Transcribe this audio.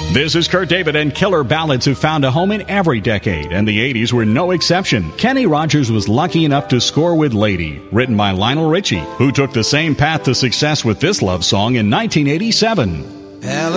This is Kurt David, and killer ballads have found a home in every decade, and the 80s were no exception. Kenny Rogers was lucky enough to score with Lady, written by Lionel Richie, who took the same path to success with this love song in 1987.